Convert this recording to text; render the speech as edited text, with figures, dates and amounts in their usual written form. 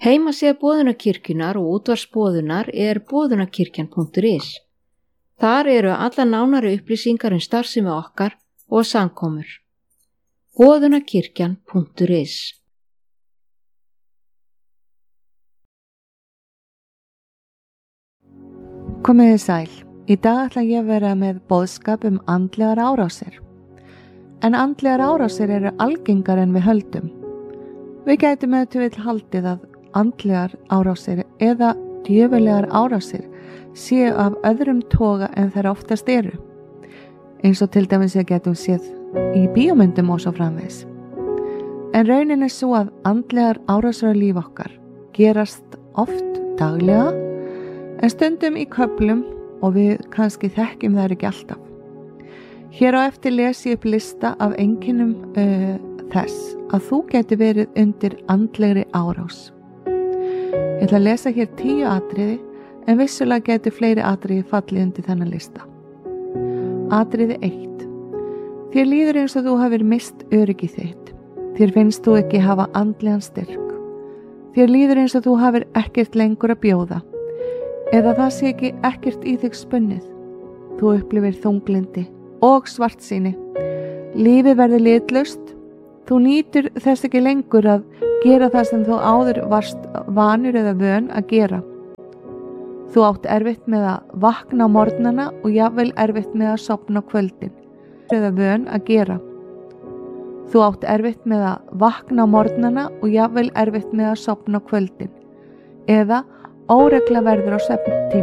Heimasíða Boðunarkirkjunnar og útvarpsboðunar boðunarkirkjan.is. Þar eru alla nánari upplýsingar starfsemi okkar og samkomur. Boðunarkirkjan.is. Komiði sæl. Í dag ætla ég að vera með boðskap andlegar árásir. En andlegar árásir eru algengar en við höldum. Við gætum auðvitað haldið að andlegar árásir eða djöfulegar árásir séu af öðrum toga en þær oftast eru. Eins og til dæmis við getum séð í bíómyndum og svo framvegis. En raunin svo að andlegar árásir á líf okkar gerast oft daglega, en stundum í köflum og við kannski þekkjum þær ekki alltaf. Hér á eftir les ég upp lista af einkennum þess að þú geti verið undir andlegri árás. Ég ætla að lesa hér 10 atriði, en vissulega geti fleiri atriði fallið undir þennan lista. Atriði 1. Þér líður eins og þú hafir mist öryggi þitt. Þér finnst þú ekki hafa andlegan styrk. Þér líður eins og þú hafir ekkert lengur að bjóða, eða það sé ekkert í þig spunnið. Þú upplifir þunglindi og svartsýni. Lífið verður litlaust. Þú nýtur þess ekki lengur að gera það sem þú áður varst vanur eða vön að gera. Þú átt erfitt með að vakna á morgnana og jafnvel erfitt með að sofna á kvöldin. Eða vön að gera. Þú átt erfitt með að vakna á morgnana og jafnvel erfitt með að sofna á kvöldin. Eða óregla verður á svefntíma.